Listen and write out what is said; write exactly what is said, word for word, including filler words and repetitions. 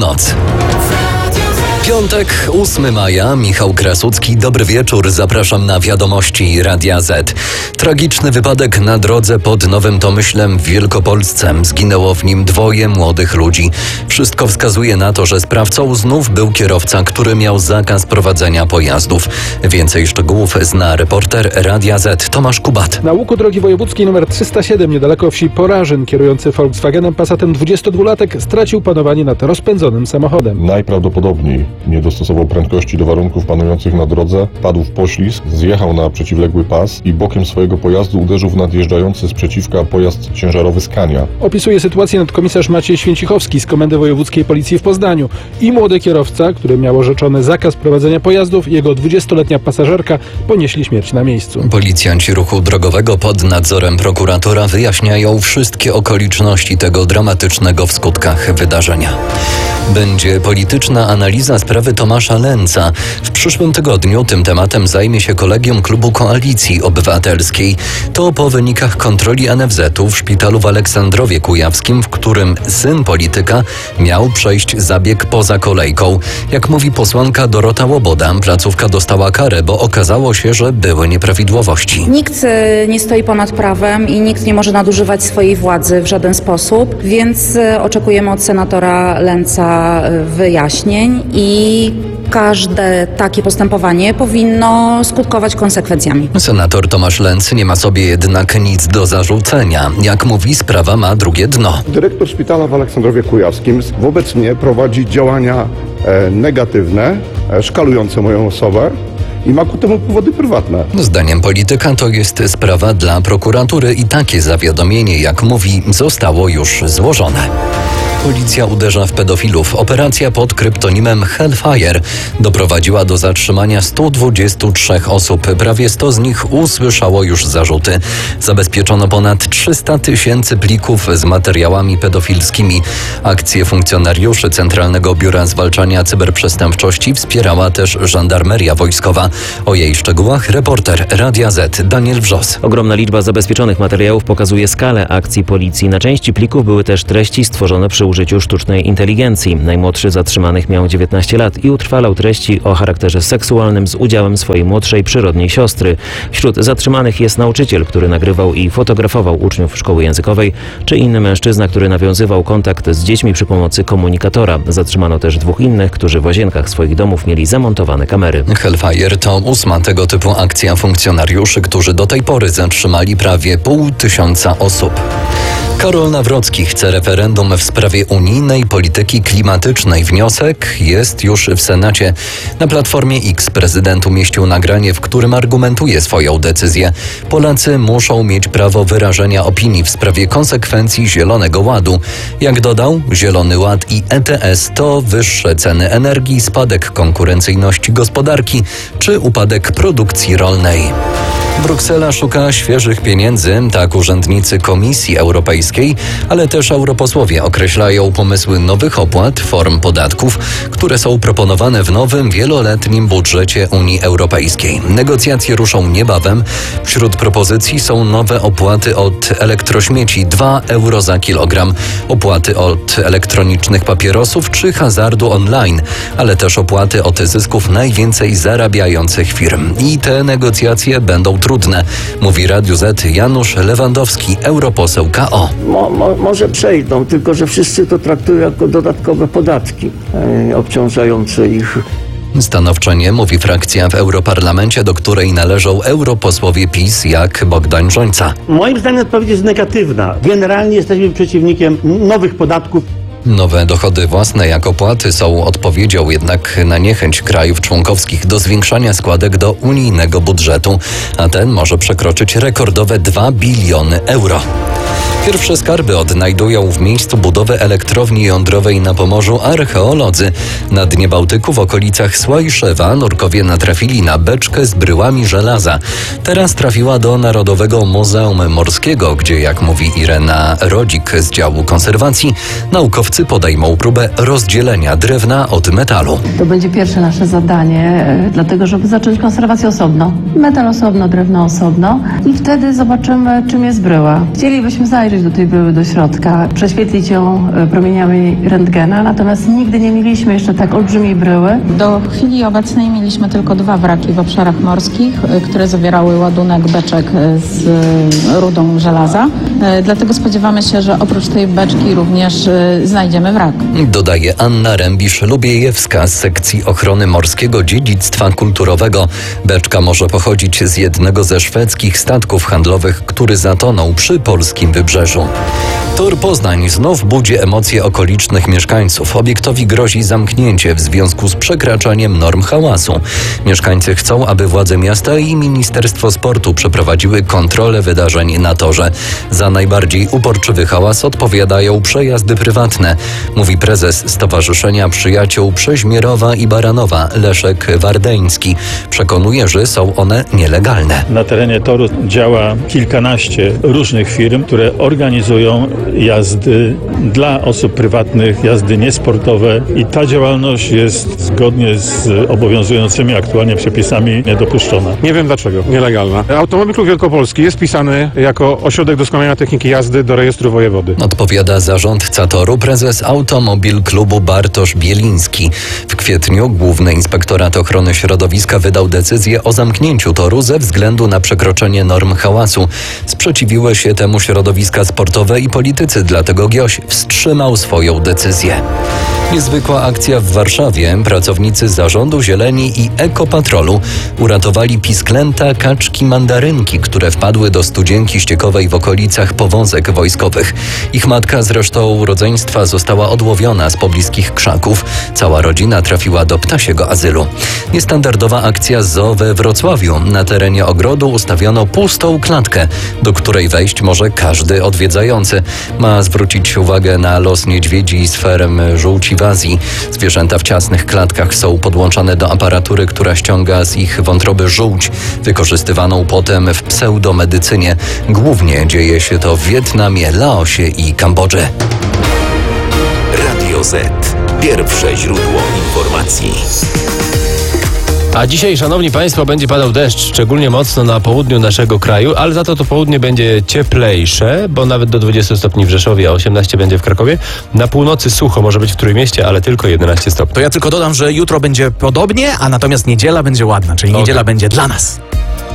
noc. Piątek, ósmego maja, Michał Krasucki. Dobry wieczór, zapraszam na wiadomości Radia Z. Tragiczny wypadek na drodze pod Nowym Tomyślem w Wielkopolsce. Zginęło w nim dwoje młodych ludzi. Wszystko wskazuje na to, że sprawcą znów był kierowca, który miał zakaz prowadzenia pojazdów. Więcej szczegółów zna reporter Radia Z Tomasz Kubat. Na łuku drogi wojewódzkiej nr trzysta siedem niedaleko wsi Porażyn kierujący Volkswagenem Passatem dwudziestodwulatek stracił panowanie nad rozpędzonym samochodem. Najprawdopodobniej nie dostosował prędkości do warunków panujących na drodze, padł w poślizg, zjechał na przeciwległy pas i bokiem swojego pojazdu uderzył w nadjeżdżający z przeciwka pojazd ciężarowy Scania. Opisuje sytuację nadkomisarz Maciej Święcichowski z Komendy Wojewódzkiej Policji w Poznaniu. I młody kierowca, który miał orzeczony zakaz prowadzenia pojazdów, i jego dwudziestoletnia pasażerka ponieśli śmierć na miejscu. Policjanci ruchu drogowego pod nadzorem prokuratora wyjaśniają wszystkie okoliczności tego dramatycznego w skutkach wydarzenia. Będzie polityczna analiza sprawy Tomasza Lęca. W przyszłym tygodniu tym tematem zajmie się Kolegium Klubu Koalicji Obywatelskiej. To po wynikach kontroli N F Z-u w szpitalu w Aleksandrowie Kujawskim, w którym syn polityka miał przejść zabieg poza kolejką. Jak mówi posłanka Dorota Łoboda, placówka dostała karę, bo okazało się, że były nieprawidłowości. Nikt nie stoi ponad prawem i nikt nie może nadużywać swojej władzy w żaden sposób, więc oczekujemy od senatora Lęca wyjaśnień i każde takie postępowanie powinno skutkować konsekwencjami. Senator Tomasz Lęc nie ma sobie jednak nic do zarzucenia. Jak mówi, sprawa ma drugie dno. Dyrektor szpitala w Aleksandrowie Kujawskim wobec mnie prowadzi działania e, negatywne, e, szkalujące moją osobę i ma ku temu powody prywatne. Zdaniem polityka to jest sprawa dla prokuratury i takie zawiadomienie, jak mówi, zostało już złożone. Policja uderza w pedofilów. Operacja pod kryptonimem Hellfire doprowadziła do zatrzymania stu dwudziestu trzech osób. Prawie sto z nich usłyszało już zarzuty. Zabezpieczono ponad trzysta tysięcy plików z materiałami pedofilskimi. Akcję funkcjonariuszy Centralnego Biura Zwalczania Cyberprzestępczości wspierała też Żandarmeria Wojskowa. O jej szczegółach reporter Radia Z Daniel Wrzos. Ogromna liczba zabezpieczonych materiałów pokazuje skalę akcji policji. Na części plików były też treści stworzone przy użyciu sztucznej inteligencji. Najmłodszy z zatrzymanych miał dziewiętnaście lat i utrwalał treści o charakterze seksualnym z udziałem swojej młodszej przyrodniej siostry. Wśród zatrzymanych jest nauczyciel, który nagrywał i fotografował uczniów szkoły językowej, czy inny mężczyzna, który nawiązywał kontakt z dziećmi przy pomocy komunikatora. Zatrzymano też dwóch innych, którzy w łazienkach swoich domów mieli zamontowane kamery. Hellfire to ósma tego typu akcja funkcjonariuszy, którzy do tej pory zatrzymali prawie pół tysiąca osób. Karol Nawrocki chce referendum w sprawie unijnej polityki klimatycznej. Wniosek jest już w Senacie. Na Platformie X prezydent umieścił nagranie, w którym argumentuje swoją decyzję. Polacy muszą mieć prawo wyrażenia opinii w sprawie konsekwencji Zielonego Ładu. Jak dodał, Zielony Ład i E T S to wyższe ceny energii, spadek konkurencyjności gospodarki czy upadek produkcji rolnej. Bruksela szuka świeżych pieniędzy, tak urzędnicy Komisji Europejskiej, ale też europosłowie określają pomysły nowych opłat, form podatków, które są proponowane w nowym wieloletnim budżecie Unii Europejskiej. Negocjacje ruszą niebawem. Wśród propozycji są nowe opłaty od elektrośmieci dwa euro za kilogram, opłaty od elektronicznych papierosów czy hazardu online, ale też opłaty od zysków najwięcej zarabiających firm. I te negocjacje będą trudne, mówi Radiu Z Janusz Lewandowski, europoseł K O. Mo, mo, może przejdą, tylko że wszyscy to traktują jako dodatkowe podatki e, obciążające ich. Stanowczo nie, mówi frakcja w Europarlamencie, do której należą europosłowie PiS jak Bogdan Rzońca. Moim zdaniem odpowiedź jest negatywna. Generalnie jesteśmy przeciwnikiem nowych podatków. Nowe dochody własne jak opłaty są odpowiedzią jednak na niechęć krajów członkowskich do zwiększania składek do unijnego budżetu, a ten może przekroczyć rekordowe dwa biliony euro. Pierwsze skarby odnajdują w miejscu budowy elektrowni jądrowej na Pomorzu archeolodzy. Na dnie Bałtyku w okolicach Słajszewa nurkowie natrafili na beczkę z bryłami żelaza. Teraz trafiła do Narodowego Muzeum Morskiego, gdzie, jak mówi Irena Rodzik z działu konserwacji, naukowcy podejmą próbę rozdzielenia drewna od metalu. To będzie pierwsze nasze zadanie, dlatego żeby zacząć konserwację osobno. Metal osobno, drewno osobno i wtedy zobaczymy, czym jest bryła. Chcielibyśmy zająć zajrzeć do tej bryły do środka, prześwietlić ją e, promieniami rentgena, natomiast nigdy nie mieliśmy jeszcze tak olbrzymiej bryły. Do chwili obecnej mieliśmy tylko dwa wraki w obszarach morskich, y, które zawierały ładunek beczek y, z y, rudą żelaza. Y, Dlatego spodziewamy się, że oprócz tej beczki również y, znajdziemy wrak. Dodaje Anna Rębisz-Lubiejewska z sekcji ochrony morskiego dziedzictwa kulturowego. Beczka może pochodzić z jednego ze szwedzkich statków handlowych, który zatonął przy polskim wybrzeżu. Tor Poznań znów budzi emocje okolicznych mieszkańców. Obiektowi grozi zamknięcie w związku z przekraczaniem norm hałasu. Mieszkańcy chcą, aby władze miasta i Ministerstwo Sportu przeprowadziły kontrolę wydarzeń na torze. Za najbardziej uporczywy hałas odpowiadają przejazdy prywatne, mówi prezes Stowarzyszenia Przyjaciół Przeźmierowa i Baranowa Leszek Wardeński. Przekonuje, że są one nielegalne. Na terenie toru działa kilkanaście różnych firm, które organizują jazdy dla osób prywatnych, jazdy niesportowe i ta działalność jest zgodnie z obowiązującymi aktualnie przepisami niedopuszczona. Nie wiem dlaczego, nielegalna. Automobil Klub Wielkopolski jest wpisany jako ośrodek doskonalenia techniki jazdy do rejestru wojewody. Odpowiada zarządca toru, prezes Automobil Klubu Bartosz Bieliński. W kwietniu Główny Inspektorat Ochrony Środowiska wydał decyzję o zamknięciu toru ze względu na przekroczenie norm hałasu. Sprzeciwiły się temu środowiska sportowe i politycy, dlatego GIOŚ wstrzymał swoją decyzję. Niezwykła akcja w Warszawie. Pracownicy Zarządu Zieleni i Ekopatrolu uratowali pisklęta kaczki mandarynki, które wpadły do studzienki ściekowej w okolicach powozek wojskowych. Ich matka z resztą rodzeństwa została odłowiona z pobliskich krzaków. Cała rodzina trafiła do ptasiego azylu. Niestandardowa akcja z zoo we Wrocławiu. Na terenie ogrodu ustawiono pustą klatkę, do której wejść może każdy odwiedzający. Ma zwrócić uwagę na los niedźwiedzi z ferm żółci w Azji. Zwierzęta w ciasnych klatkach są podłączane do aparatury, która ściąga z ich wątroby żółć, wykorzystywaną potem w pseudomedycynie. Głównie dzieje się to w Wietnamie, Laosie i Kambodży. Radio Z. Pierwsze źródło informacji. A dzisiaj, szanowni państwo, będzie padał deszcz, szczególnie mocno na południu naszego kraju, ale za to to południe będzie cieplejsze, bo nawet do dwudziestu stopni w Rzeszowie, a osiemnaście będzie w Krakowie. Na północy sucho, może być w Trójmieście, ale tylko jedenaście stopni. To ja tylko dodam, że jutro będzie podobnie, a natomiast niedziela będzie ładna, czyli Okay. niedziela będzie dla nas.